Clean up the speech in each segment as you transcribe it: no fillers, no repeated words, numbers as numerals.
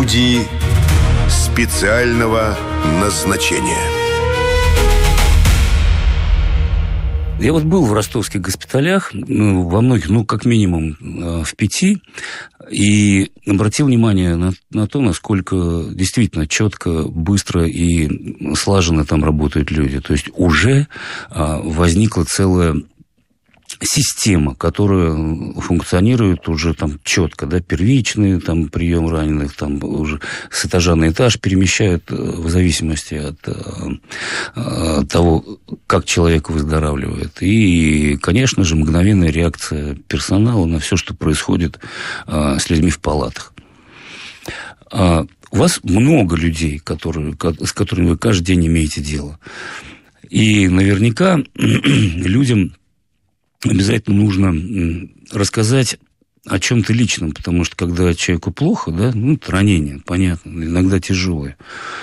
Люди специального назначения. Я вот был в ростовских госпиталях, во многих, как минимум в 5, и обратил внимание на то, насколько действительно четко, быстро и слаженно там работают люди. То есть уже возникла целая система, которая функционирует уже там четко, да, первичный там прием раненых, там уже с этажа на этаж перемещают в зависимости от того, как человек выздоравливает. И, конечно же, мгновенная реакция персонала на все, что происходит с людьми в палатах. У вас много людей, с которыми вы каждый день имеете дело. И наверняка людям обязательно нужно рассказать о чем-то личном, потому что когда человеку плохо, да, это ранение, понятно, иногда тяжелое,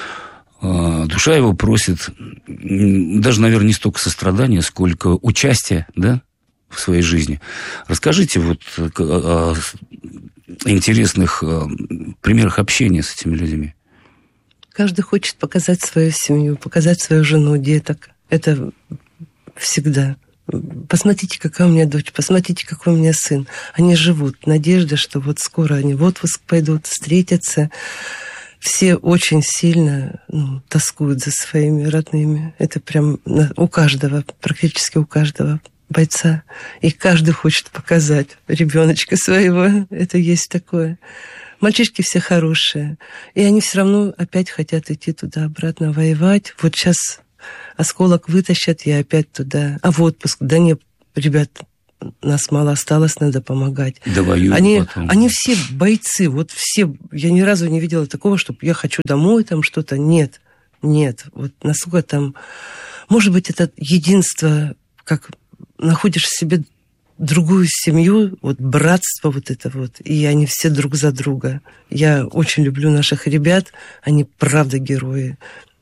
душа его просит даже, наверное, не столько сострадания, сколько участия, да, в своей жизни. Расскажите вот о интересных примерах общения с этими людьми. Каждый хочет показать свою семью, показать свою жену, деток. Это всегда. Посмотрите, какая у меня дочь, посмотрите, какой у меня сын. Они живут. Надежда, что вот скоро они в отпуск пойдут, встретятся. Все очень сильно тоскуют за своими родными. Это прям у каждого, практически у каждого бойца. И каждый хочет показать ребеночка своего. Это есть такое. Мальчишки все хорошие. И они все равно опять хотят идти туда-обратно воевать. Вот сейчас осколок вытащат, я опять туда. А в отпуск? Да нет, ребят, нас мало осталось, надо помогать. Они все бойцы, вот все. Я ни разу не видела такого, чтобы я хочу домой, там что-то. Нет. Вот насколько там... Может быть, это единство, как находишь в себе другую семью, вот братство вот это вот, и они все друг за друга. Я очень люблю наших ребят, они правда герои.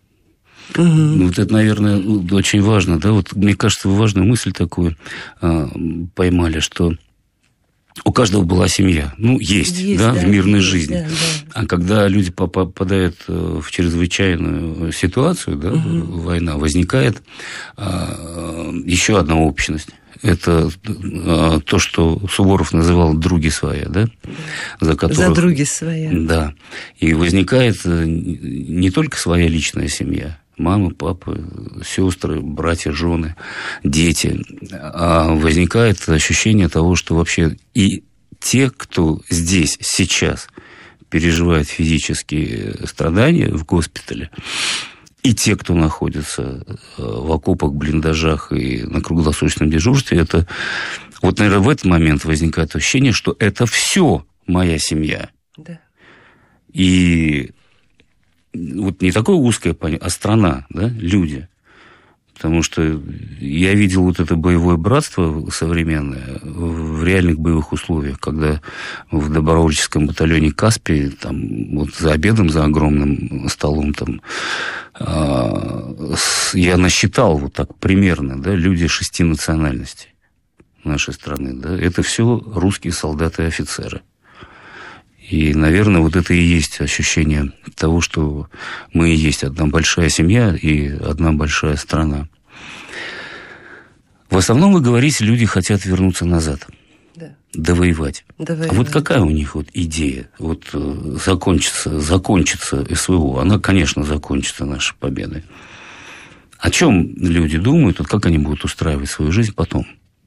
Вот это, наверное, очень важно, да, вот мне кажется, вы важную мысль такую поймали, что у каждого была семья, есть да, в мирной жизни, да. А когда люди попадают в чрезвычайную ситуацию, да, война, возникает еще одна общность. Это то, что Суворов называл «други своя», да? За други своя. Да. И возникает не только своя личная семья, мама, папа, сестры, братья, жены, дети, а возникает ощущение того, что вообще и те, кто здесь, сейчас переживает физические страдания в госпитале, и те, кто находится в окопах, блиндажах и на круглосуточном дежурстве, это вот, наверное, в этот момент возникает ощущение, что это все моя семья. Да. И вот не такое узкое понятие, а страна, да, люди. Потому что я видел вот это боевое братство современное в реальных боевых условиях, когда в добровольческом батальоне «Каспий», там, вот за обедом, за огромным столом, там, я насчитал вот так примерно, да, люди 6 национальностей нашей страны, да, это все русские солдаты и офицеры. И, наверное, вот это и есть ощущение того, что мы и есть одна большая семья и одна большая страна. В основном, вы говорите, люди хотят вернуться назад, да. Довоевать. А вот какая у них вот идея? Вот закончится СВО, она, конечно, закончится нашей победой. О чем люди думают, вот как они будут устраивать свою жизнь потом?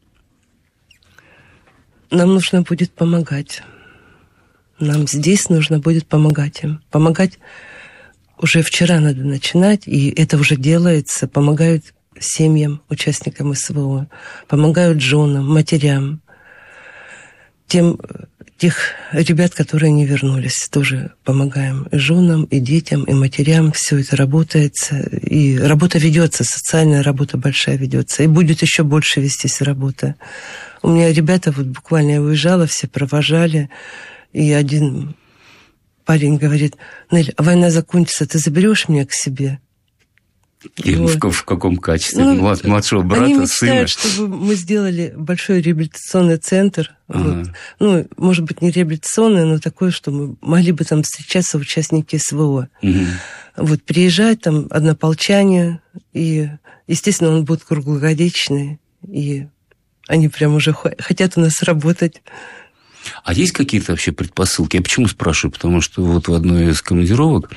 Нам нужно будет помогать. Нам здесь нужно будет помогать им. Помогать уже вчера надо начинать, и это уже делается. Помогают семьям, участникам СВО, помогают женам, матерям, тех ребят, которые не вернулись, тоже помогаем и женам, и детям, и матерям. Все это работается, и работа ведется, социальная работа большая ведется, и будет еще больше вестись работа. У меня ребята, вот буквально я уезжала, все провожали, и один парень говорит: «Нель, а война закончится, ты заберешь меня к себе?» И вот. в каком качестве? Младшего брата, они сына? мечтают, чтобы мы сделали большой реабилитационный центр. Вот. Ну, может быть, не реабилитационный, но такой, что мы могли бы там встречаться участники СВО. Вот, приезжать там однополчане, и, естественно, он будет круглогодичный, и они прям уже хотят у нас работать. А есть какие-то вообще предпосылки? Я почему спрашиваю? Потому что вот в одной из командировок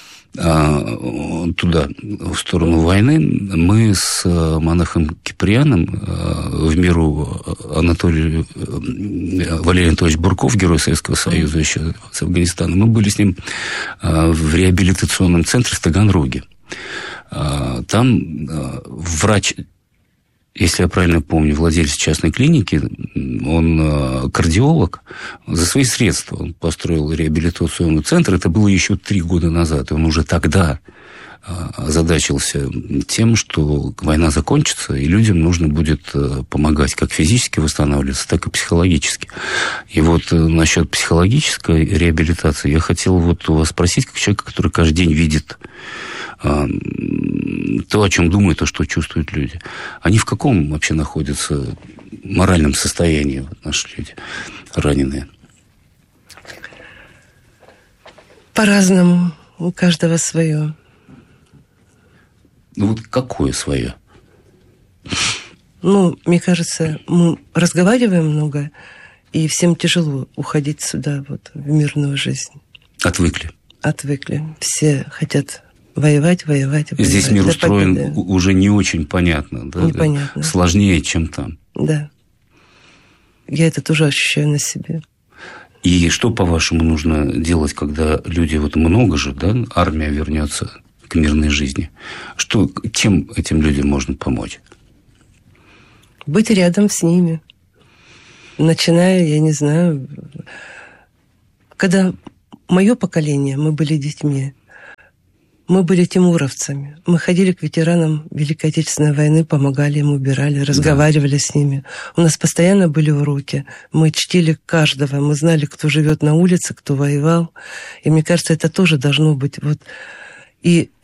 туда, в сторону войны, мы с монахом Киприаном, в миру Валерий Анатольевич Бурков, герой Советского Союза еще с Афганистана, мы были с ним в реабилитационном центре в Таганроге. Там врач, если я правильно помню, владелец частной клиники, он кардиолог, за свои средства он построил реабилитационный центр. Это было еще 3 года назад. И он уже тогда озадачился тем, что война закончится, и людям нужно будет помогать как физически восстанавливаться, так и психологически. И вот насчет психологической реабилитации я хотел вот у вас спросить, как человека, который каждый день видит то, о чем думают, то, что чувствуют люди. Они в каком вообще находятся моральном состоянии, вот, наши люди раненые? По-разному. У каждого свое. Ну, вот какое свое? Ну, мне кажется, мы разговариваем много, и всем тяжело уходить сюда, вот, в мирную жизнь. Отвыкли. Отвыкли. Все хотят воевать. Здесь мир устроен уже не очень понятно. Да? Непонятно. Сложнее, чем там. Да. Я это тоже ощущаю на себе. И что, по-вашему, нужно делать, когда люди, вот много же, да, армия вернется к мирной жизни? Чем этим людям можно помочь? Быть рядом с ними. Начиная, я не знаю, когда мое поколение, мы были детьми, мы были тимуровцами. Мы ходили к ветеранам Великой Отечественной войны, помогали им, убирали, разговаривали с ними. У нас постоянно были уроки. Мы чтили каждого. Мы знали, кто живет на улице, кто воевал. И мне кажется, это тоже должно быть. Вот. И